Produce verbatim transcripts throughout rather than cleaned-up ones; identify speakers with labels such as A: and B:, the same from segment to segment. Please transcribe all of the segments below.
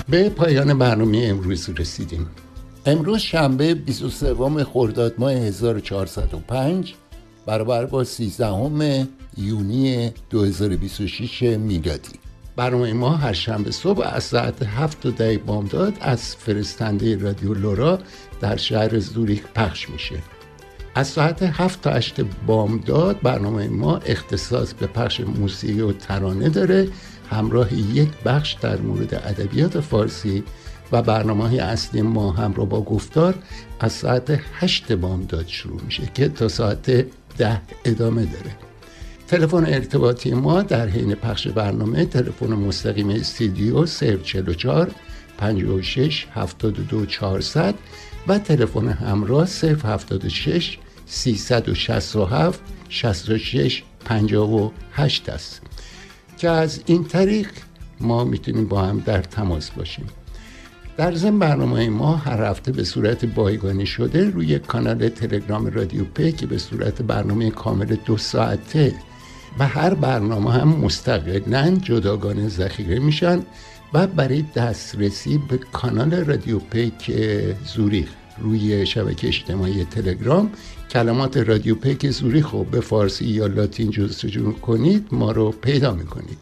A: به پایان برنامه امروز رسیدیم. امروز شنبه بیست و سوم خرداد ماه هزار و چهارصد و پنج برابر با سیزدهم یونی دو هزار و بیست و شش میلادی. برنامه ما هر شنبه صبح از ساعت هفت و ده بامداد از فرستنده رادیو لورا در شهر زوریخ پخش میشه. از ساعت هفت تا هشت بامداد برنامه ما اختصاص به پخش موسیقی و ترانه داره، همراه یک بخش در مورد ادبیات فارسی و برنامه‌های اصلی ما همراه با گفتار از ساعت هشت بامداد شروع میشه که تا ساعت ده ادامه داره. تلفن ارتباطی ما در حین پخش برنامه تلفن مستقیم استودیو صفر چهل و چهار پنجاه و شش هفتاد و دو چهارصد و تلفن همراه صفر هفتاد و شش سیصد و شصت و هفت شصت و شش پنجاه و هشت است که از این طریق ما میتونیم با هم در تماس باشیم. در ضمن برنامه ما هر هفته به صورت بایگانی شده روی کانال تلگرام رادیو پی که به صورت برنامه کامل دو ساعته و هر برنامه هم مستقلاً جداگانه ذخیره میشن و برای دسترسی به کانال رادیو پی که زوریخ روی شبکه اجتماعی تلگرام کلمات رادیو پیک زوریخ رو به فارسی یا لاتین جستجو کنید ما رو پیدا میکنید.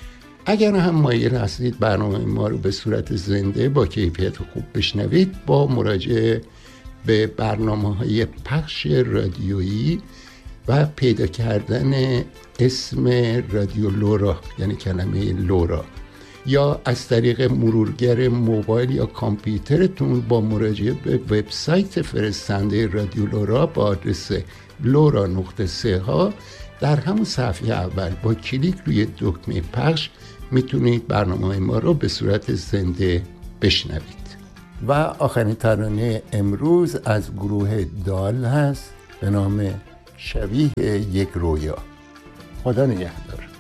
A: اگر هم مایل هستید برنامه ما رو به صورت زنده با کیفیت خوب بشنوید، با مراجعه به برنامه‌های پخش رادیویی و پیدا کردن اسم رادیو لورا یعنی کلمه لورا یا از طریق مرورگر موبایل یا کامپیوترتون با مراجعه به وبسایت فرستنده رادیو لورا با آدرس لورا نقطه سه ها در همون صفحه اول با کلیک روی دکمه پخش میتونید برنامه ما رو به صورت زنده بشنوید. و آخرین ترانه امروز از گروه دال هست به نام شبیه یک رویا. خدا نگهدار.